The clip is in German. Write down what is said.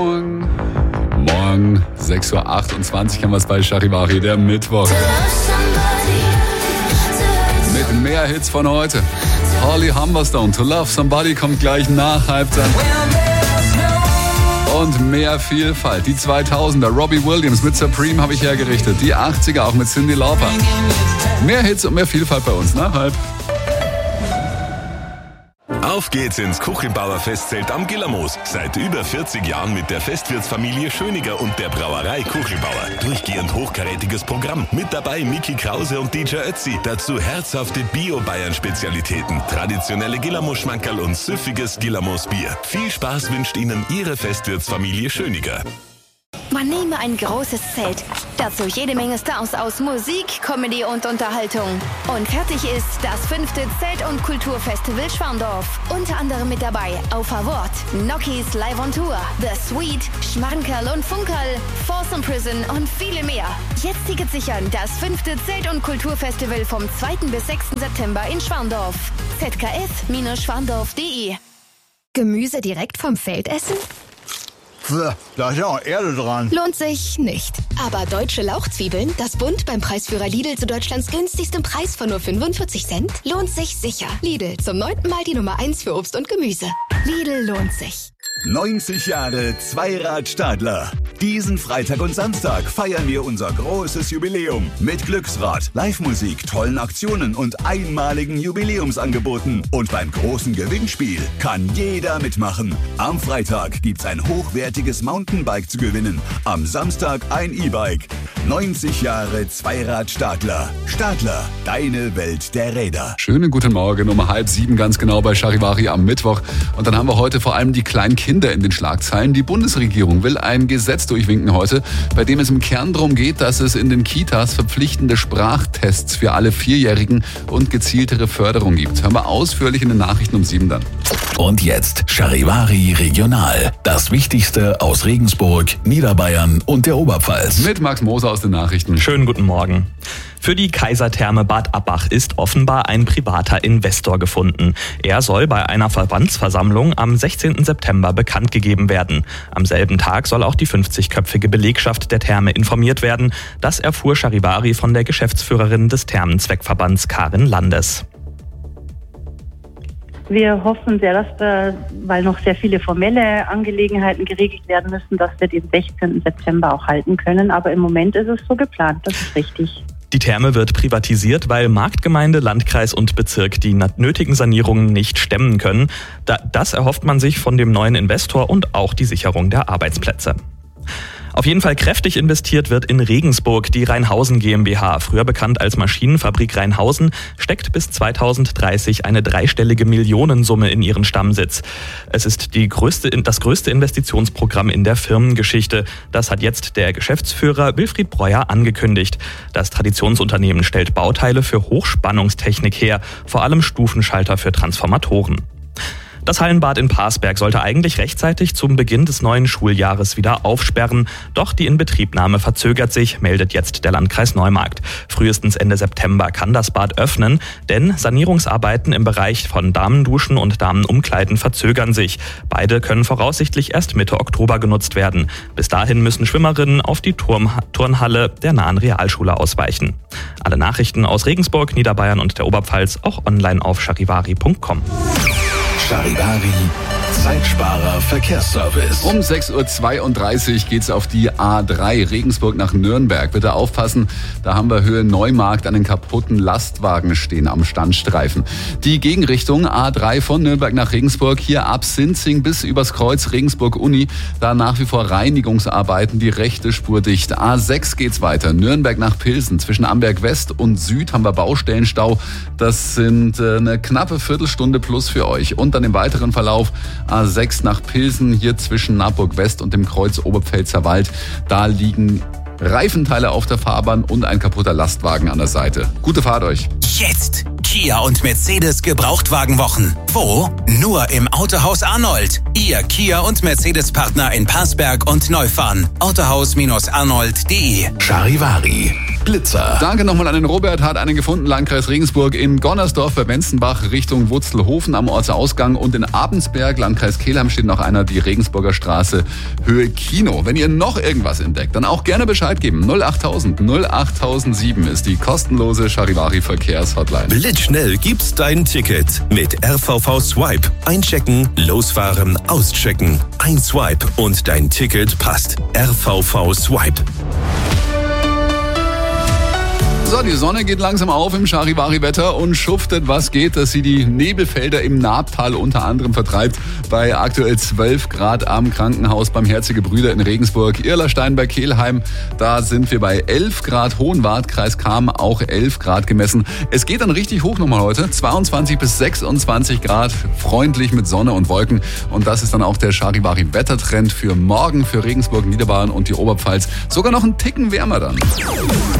Morgen 6.28 Uhr haben wir es bei Charivari, der Mittwoch. Mit mehr Hits von heute. Holly Humberstone, To Love Somebody kommt gleich nach Halbzeit. Und mehr Vielfalt. Die 2000er, Robbie Williams mit Supreme habe ich hergerichtet. Die 80er auch mit Cyndi Lauper. Mehr Hits und mehr Vielfalt bei uns nach halb. Auf geht's ins Kuchelbauer Festzelt am Gillermoos. Seit über 40 Jahren mit der Festwirtsfamilie Schöniger und der Brauerei Kuchelbauer. Durchgehend hochkarätiges Programm. Mit dabei Micky Krause und DJ Ötzi. Dazu herzhafte Bio-Bayern-Spezialitäten, traditionelle Gillermoos-Schmankerl und süffiges Gillermoos-Bier. Viel Spaß wünscht Ihnen Ihre Festwirtsfamilie Schöniger. Man nehme ein großes Zelt, dazu jede Menge Stars aus Musik, Comedy und Unterhaltung. Und fertig ist das 5. Zelt- und Kulturfestival Schwandorf. Unter anderem mit dabei Auf Award, Nokis Live on Tour, The Sweet, Schmankerl und Funkerl, Folsom Prison und viele mehr. Jetzt Tickets sichern, das 5. Zelt- und Kulturfestival vom 2. bis 6. September in Schwandorf. zks-schwandorf.de. Gemüse direkt vom Feld essen? Da ist ja auch Erde dran. Lohnt sich nicht. Aber deutsche Lauchzwiebeln, das Bund beim Preisführer Lidl zu Deutschlands günstigstem Preis von nur 45 Cent, lohnt sich sicher. Lidl, zum 9. Mal die Nummer 1 für Obst und Gemüse. Lidl lohnt sich. 90 Jahre Zweirad-Stadler. Diesen Freitag und Samstag feiern wir unser großes Jubiläum mit Glücksrad, Live-Musik, tollen Aktionen und einmaligen Jubiläumsangeboten. Und beim großen Gewinnspiel kann jeder mitmachen. Am Freitag gibt's ein hochwertiges Mountainbike zu gewinnen. Am Samstag ein E-Bike. 90 Jahre Zweirad-Stadler. Stadler, deine Welt der Räder. Schönen guten Morgen, um 6:30 ganz genau bei Charivari am Mittwoch. Und dann haben wir heute vor allem die kleinen Kinder in den Schlagzeilen. Die Bundesregierung will ein Gesetz durchwinken heute, bei dem es im Kern darum geht, dass es in den Kitas verpflichtende Sprachtests für alle Vierjährigen und gezieltere Förderung gibt. Hören wir ausführlich in den Nachrichten um 7 dann. Und jetzt Charivari Regional. Das Wichtigste aus Regensburg, Niederbayern und der Oberpfalz. Mit Max Moser aus den Nachrichten. Schönen guten Morgen. Für die Kaisertherme Bad Abbach ist offenbar ein privater Investor gefunden. Er soll bei einer Verbandsversammlung am 16. September bekannt gegeben werden. Am selben Tag soll auch die 50-köpfige Belegschaft der Therme informiert werden. Das erfuhr Charivari von der Geschäftsführerin des Thermenzweckverbands Karin Landes. Wir hoffen sehr, dass wir, weil noch sehr viele formelle Angelegenheiten geregelt werden müssen, dass wir den 16. September auch halten können. Aber im Moment ist es so geplant, das ist richtig. Die Therme wird privatisiert, weil Marktgemeinde, Landkreis und Bezirk die nötigen Sanierungen nicht stemmen können. Das erhofft man sich von dem neuen Investor und auch die Sicherung der Arbeitsplätze. Auf jeden Fall kräftig investiert wird in Regensburg. Die Rheinhausen GmbH, früher bekannt als Maschinenfabrik Rheinhausen, steckt bis 2030 eine dreistellige Millionensumme in ihren Stammsitz. Es ist das größte Investitionsprogramm in der Firmengeschichte. Das hat jetzt der Geschäftsführer Wilfried Breuer angekündigt. Das Traditionsunternehmen stellt Bauteile für Hochspannungstechnik her, vor allem Stufenschalter für Transformatoren. Das Hallenbad in Parsberg sollte eigentlich rechtzeitig zum Beginn des neuen Schuljahres wieder aufsperren. Doch die Inbetriebnahme verzögert sich, meldet jetzt der Landkreis Neumarkt. Frühestens Ende September kann das Bad öffnen, denn Sanierungsarbeiten im Bereich von Damenduschen und Damenumkleiden verzögern sich. Beide können voraussichtlich erst Mitte Oktober genutzt werden. Bis dahin müssen Schwimmerinnen auf die Turnhalle der nahen Realschule ausweichen. Alle Nachrichten aus Regensburg, Niederbayern und der Oberpfalz auch online auf charivari.com. Charivari, Zeitsparer Verkehrsservice. Um 6.32 Uhr geht's auf die A3 Regensburg nach Nürnberg. Bitte aufpassen, da haben wir Höhe Neumarkt einen kaputten Lastwagen stehen am Standstreifen. Die Gegenrichtung A3 von Nürnberg nach Regensburg, hier ab Sinzing bis übers Kreuz Regensburg-Uni, da nach wie vor Reinigungsarbeiten, die rechte Spur dicht. A6 geht's weiter, Nürnberg nach Pilsen. Zwischen Amberg West und Süd haben wir Baustellenstau. Das sind eine knappe Viertelstunde plus für euch. Und dann im weiteren Verlauf A6 nach Pilsen, hier zwischen Naburg West und dem Kreuz Oberpfälzer Wald. Da liegen Reifenteile auf der Fahrbahn und ein kaputter Lastwagen an der Seite. Gute Fahrt euch. Jetzt Kia und Mercedes Gebrauchtwagenwochen. Wo? Nur im Autohaus Arnold. Ihr Kia und Mercedes Partner in Parsberg und Neufahren. Autohaus-Arnold.de. Charivari, Blitzer. Danke nochmal an den Robert, hat einen gefunden, Landkreis Regensburg in Gonnersdorf bei Benzenbach Richtung Wutzelhofen am Ortsausgang und in Abensberg, Landkreis Kelheim, steht noch einer, die Regensburger Straße, Höhe Kino. Wenn ihr noch irgendwas entdeckt, dann auch gerne Bescheid geben. 08000 08007 ist die kostenlose Charivari-Verkehrshotline. Blitzschnell gibt's dein Ticket mit RVV Swipe. Einchecken, losfahren, auschecken. Ein Swipe und dein Ticket passt. RVV Swipe. So, die Sonne geht langsam auf im Charivari-Wetter und schuftet, was geht, dass sie die Nebelfelder im Naabtal unter anderem vertreibt. Bei aktuell 12 Grad am Krankenhaus beim Herzige Brüder in Regensburg. Irlerstein bei Kelheim, da sind wir bei 11 Grad. Hohenwart, Kreis Cham, auch 11 Grad gemessen. Es geht dann richtig hoch nochmal heute. 22 bis 26 Grad, freundlich mit Sonne und Wolken. Und das ist dann auch der Charivari-Wettertrend für morgen für Regensburg, Niederbayern und die Oberpfalz. Sogar noch einen Ticken wärmer dann.